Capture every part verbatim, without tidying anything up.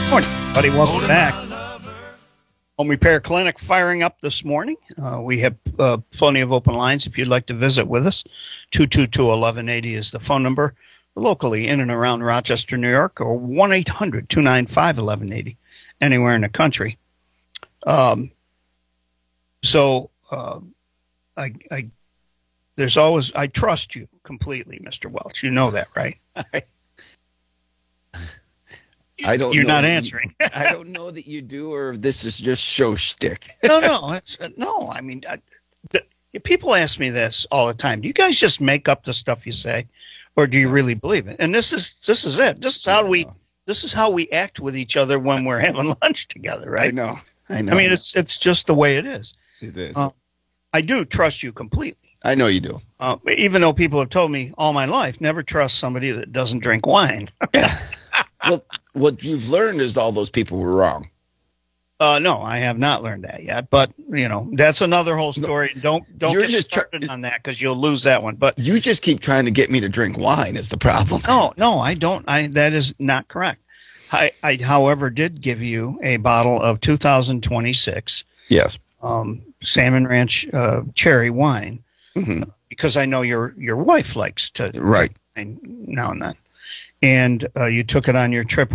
Morning, buddy. Welcome back. Home Repair Clinic firing up this morning. Uh, we have uh, plenty of open lines if you'd like to visit with us. two two two, one one eight zero is the phone number. Locally in and around Rochester, New York, or one eight hundred, two nine five, one one eight zero, anywhere in the country. Um, so uh, I, I, there's always, I trust you completely, Mister Welch. You know that, right? I don't. You're know not that answering. You, I don't know that you do, or if this is just show shtick. no, no, it's, uh, no. I mean, I, the, people ask me this all the time. Do you guys just make up the stuff you say, or do you really believe it? And this is this is it. This is how we this is how we act with each other when we're having lunch together, right? I know. I know. I mean, it's it's just the way it is. It is. Uh, I do trust you completely. I know you do. Uh, even though people have told me all my life, never trust somebody that doesn't drink wine. Yeah. Well, what you've learned is all those people were wrong. Uh, no, I have not learned that yet. But you know, that's another whole story. No, don't don't You're get just started try- on that because you'll lose that one. But you just keep trying to get me to drink wine is the problem. No, no, I don't. I that is not correct. I, I however, did give you a bottle of two thousand twenty-six Yes. um, Salmon Ranch uh, cherry wine Mm-hmm. because I know your your wife likes to Right. drink now and then, and uh, you took it on your trip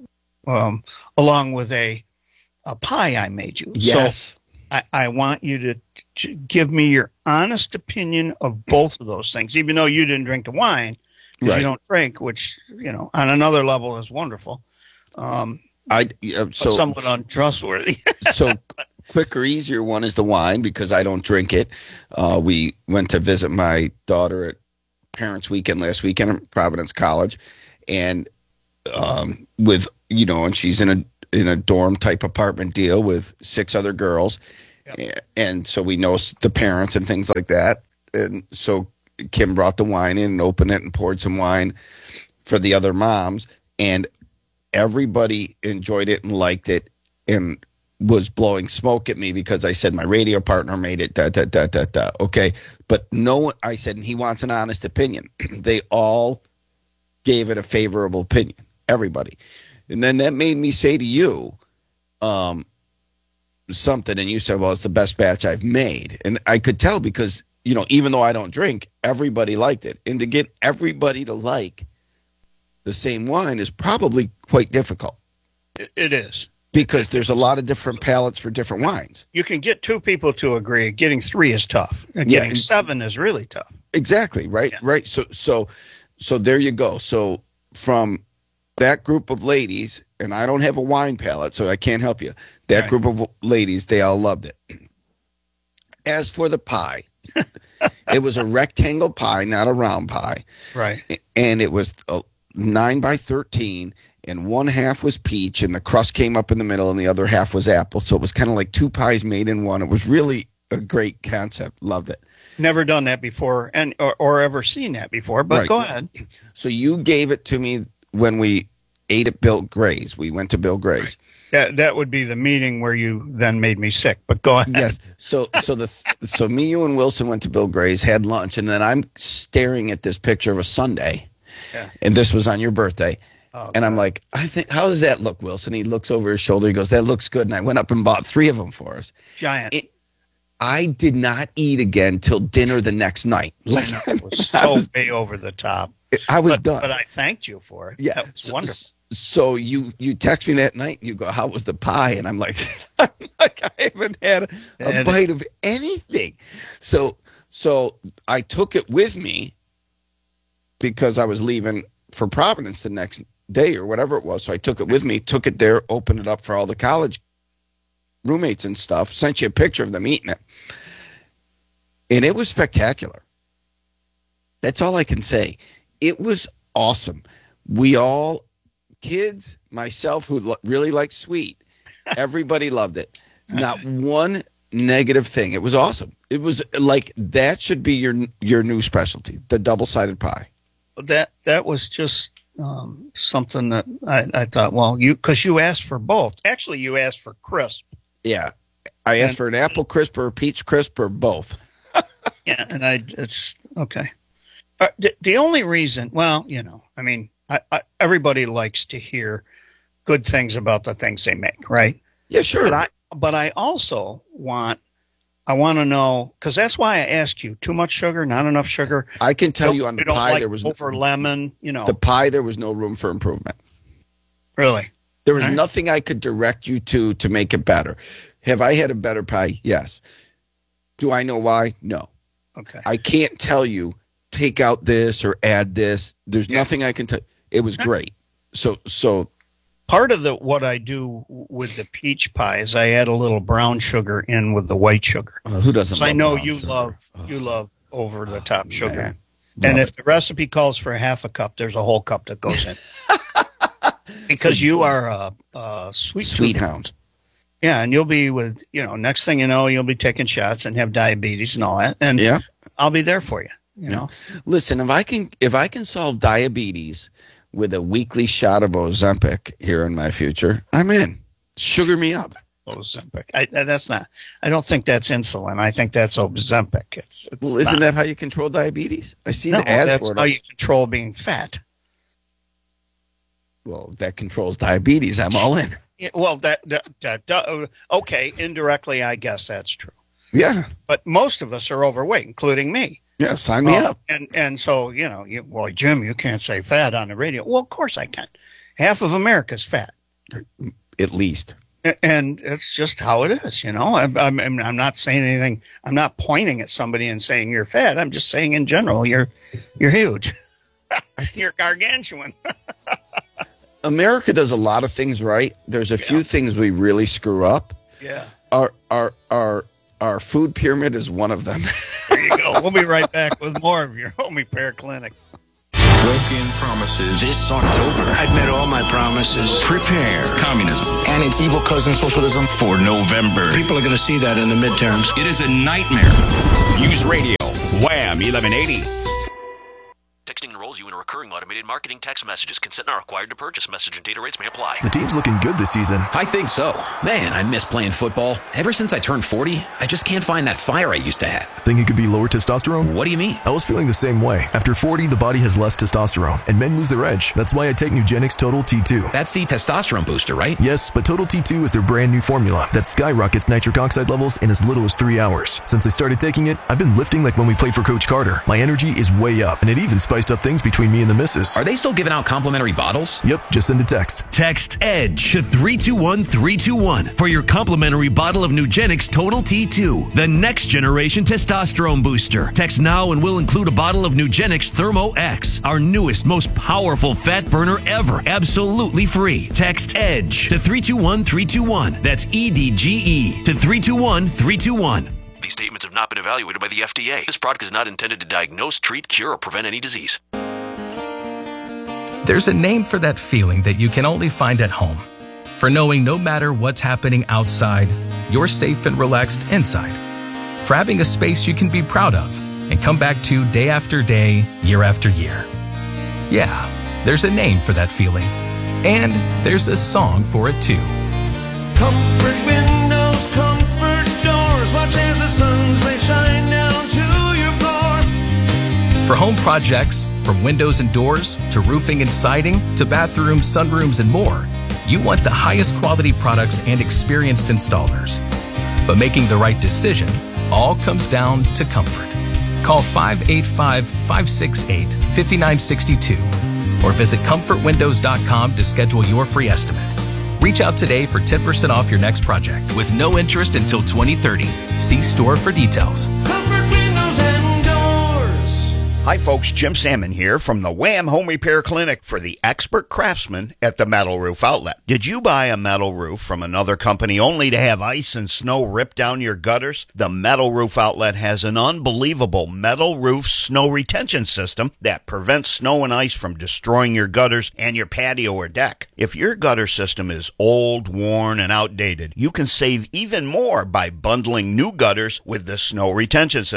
um, along with a a pie I made you. Yes. So I, I want you to, to give me your honest opinion of both of those things, even though you didn't drink the wine because Right. you don't drink, which, you know, on another level is wonderful. Um, I uh, so but somewhat untrustworthy. so quicker, easier one is the wine because I don't drink it. Uh, we went to visit my daughter at Parents Weekend last weekend at Providence College, and um, with you know, and she's in a in a dorm type apartment deal with six other girls, Yep. and so we know the parents and things like that. And so Kim brought the wine in and opened it and poured some wine for the other moms, and everybody enjoyed it and liked it and was blowing smoke at me because I said my radio partner made it, da, da, da, da, da. Okay. But no one, I said, and he wants an honest opinion. They all gave it a favorable opinion, everybody. And then that made me say to you um, something, and you said, well, it's the best batch I've made. And I could tell because, you know, even though I don't drink, everybody liked it. And to get everybody to like the same wine is probably quite difficult. It, it is. Because there's a lot of different palates for different wines. You can get two people to agree. Getting three is tough. And getting Yeah. seven is really tough. Exactly. Right. Yeah. Right. So, so, so there you go. So from that group of ladies, and I don't have a wine palate, so I can't help you. That Right. group of ladies, they all loved it. As for the pie, it was a rectangle pie, not a round pie. Right. And it was a nine by thirteen. And one half was peach, and the crust came up in the middle, and the other half was apple. So it was kind of like two pies made in one. It was really a great concept. Loved it. Never done that before, and or, or ever seen that before. But Right. go ahead. So you gave it to me when we ate at Bill Gray's. We went to Bill Gray's. That that would be the meeting where you then made me sick. But go ahead. Yes. So so the so me, you, and Wilson went to Bill Gray's, had lunch, and then I'm staring at this picture of a sundae, Yeah. and this was on your birthday. Oh, And I'm God. like, I think, how does that look, Wilson? He looks over his shoulder. He goes, that looks good. And I went up and bought three of them for us. Giant. It, I did not eat again till dinner the next night. Like, I know, it was I so was, way over the top. I was but, done. But I thanked you for it. Yeah. That was so, wonderful. So you, you text me that night. You go, how was the pie? And I'm like, I'm like I haven't had a, a And- bite of anything. So, so I took it with me because I was leaving for Providence the next day or whatever it was. So I took it with me, took it there, opened it up for all the college roommates and stuff, sent you a picture of them eating it. And it was spectacular. That's all I can say. It was awesome. We all, kids, myself, who lo- really like sweet, everybody loved it. Not one negative thing. It was awesome. It was like, that should be your your new specialty, the double-sided pie. That that was just um, something that I, I thought, well, you because you asked for both. Actually, you asked for crisp. Yeah. I asked And- for an apple crisp or a peach crisp or both. Yeah, and I it's okay. Uh, the, the only reason, well, you know, I mean, I, I, everybody likes to hear good things about the things they make, right? Yeah, sure. But I, but I also want, I want to know, because that's why I ask you, too much sugar, not enough sugar. I can tell you on the You don't pie like there was over lemon, you know. the pie there was no room for improvement. Really? There was All right. nothing I could direct you to to make it better. Have I had a better pie? Yes. Do I know why? No. Okay. I can't tell you take out this or add this. There's Yeah. nothing I can tell. It was great. So so Part of the what I do with the peach pie is I add a little brown sugar in with the white sugar. uh, who doesn't? 'Cause I love know brown you sugar? love Oh, you love over the top sugar. man. And Love if the recipe calls for half a cup, there's a whole cup that goes in. Because So- you are a, a sweet Sweet tooth. hound. Yeah, and you'll be with, you know, next thing you know, you'll be taking shots and have diabetes and all that. And Yeah. I'll be there for you, you know. Listen, if I can if I can solve diabetes with a weekly shot of Ozempic here in my future, I'm in. Sugar me up. Ozempic. I, that's not, I don't think that's insulin. I think that's Ozempic. It's, it's Well, isn't not. that how you control diabetes? I see No, the ad that's for it. how you control being fat. Well, that controls diabetes. I'm all in. Yeah, well, that, that, that, uh, okay, indirectly, I guess that's true. Yeah. But most of us are overweight, including me. Yeah. Sign me Uh, up. And and so, you know, you, well, Jim, you can't say fat on the radio. Well, of course I can. Half of America's fat. At least. A- And it's just how it is, you know. I'm, I'm, I'm not saying anything. I'm not pointing at somebody and saying you're fat. I'm just saying in general, you're you're huge. You're gargantuan. America does a lot of things right. There's a few things we really screw up. Yeah. Our our our our food pyramid is one of them. There you go. We'll be right back with more of your Home Repair Clinic. Broken promises. This October, I've met all my promises. prepare Communism. And its evil cousin, socialism. for November. People are going to see that in the midterms. It is a nightmare. News Radio, Wham eleven eighty. Texting enrolls you in a recurring automated marketing text messages. Consent not required to purchase. Message and data rates may apply. The team's looking good this season. I think so. Man, I miss playing football. Ever since I turned forty, I just can't find that fire I used to have. Think it could be lower testosterone? What do you mean? I was feeling the same way. After forty, the body has less testosterone, and men lose their edge. That's why I take Nugenix Total T two. That's the testosterone booster, right? Yes, but Total T two is their brand new formula that skyrockets nitric oxide levels in as little as three hours. Since I started taking it, I've been lifting like when we played for Coach Carter. My energy is way up, and it even spiced up things between me and the missus. Are they still giving out complimentary bottles? Yep, just send a text. Text EDGE to three two one three two one for your complimentary bottle of Nugenix Total T two, the next generation testosterone booster. Text now and we'll include a bottle of Nugenix Thermo X, our newest, most powerful fat burner ever, absolutely free. Text EDGE to three two one three two one. That's E D G E to three two one three two one. These statements have not been evaluated by the F D A. This product is not intended to diagnose, treat, cure, or prevent any disease. There's a name for that feeling that you can only find at home. For knowing no matter what's happening outside, you're safe and relaxed inside. For having a space you can be proud of and come back to day after day, year after year. Yeah, there's a name for that feeling. And there's a song for it too. Comfort windows, comfort doors. Watch as the sun's rays shine down to your floor. For home projects, from windows and doors to roofing and siding to bathrooms, sunrooms, and more, you want the highest quality products and experienced installers. But making the right decision all comes down to comfort. Call five eight five, five six eight, five nine six two or visit comfort windows dot com to schedule your free estimate. Reach out today for ten percent off your next project with no interest until twenty thirty. See store for details. Comfort windows and doors. Hi folks, Jim Salmon here from the Wham Home Repair Clinic for the expert craftsman at the Metal Roof Outlet. Did you buy a metal roof from another company only to have ice and snow rip down your gutters? The Metal Roof Outlet has an unbelievable metal roof snow retention system that prevents snow and ice from destroying your gutters and your patio or deck. If your gutter system is old, worn, and outdated, you can save even more by bundling new gutters with the snow retention system.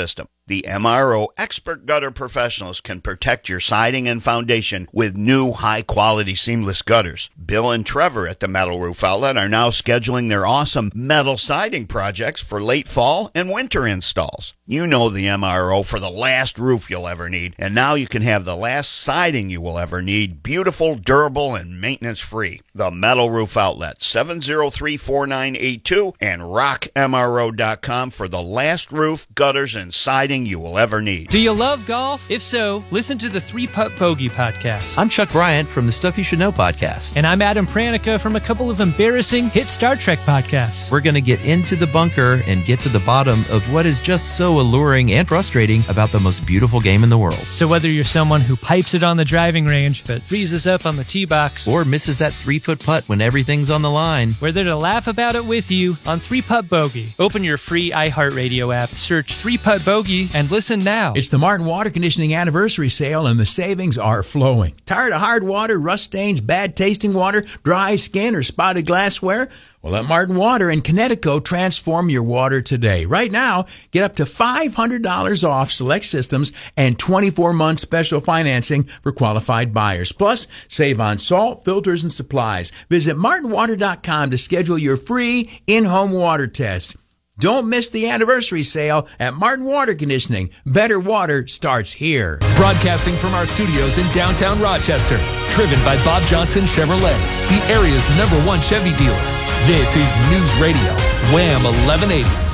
The M R O expert gutter professionals can protect your siding and foundation with new high-quality seamless gutters. Bill and Trevor at the Metal Roof Outlet are now scheduling their awesome metal siding projects for late fall and winter installs. You know the M R O for the last roof you'll ever need, and now you can have the last siding you will ever need, beautiful, durable, and maintenance-free. The Metal Roof Outlet, seven oh three, four nine eight two, and rock M R O dot com for the last roof, gutters, and siding you will ever need. Do you love golf? If so, listen to the Three Putt Bogey podcast. I'm Chuck Bryant from the Stuff You Should Know podcast. And I'm Adam Pranica from a couple of embarrassing hit Star Trek podcasts. We're going to get into the bunker and get to the bottom of what is just so alluring and frustrating about the most beautiful game in the world. So whether you're someone who pipes it on the driving range but freezes up on the tee box, or misses that three-foot putt when everything's on the line, we're there to laugh about it with you on Three Putt Bogey. Open your free iHeartRadio app, search Three Putt Bogey, and listen now. It's the Martin Water Conditioning Anniversary Sale, and the savings are flowing. Tired of hard water, rust stains, bad tasting water, dry skin, or spotted glassware? Well, let Martin Water and Connecticut transform your water today. Right now, get up to five hundred dollars off select systems and twenty-four month special financing for qualified buyers. Plus, save on salt, filters, and supplies. Visit martin water dot com to schedule your free in-home water test. Don't miss the anniversary sale at Martin Water Conditioning. Better water starts here. Broadcasting from our studios in downtown Rochester. Driven by Bob Johnson Chevrolet, the area's number one Chevy dealer. This is News Radio, Wham eleven eighty.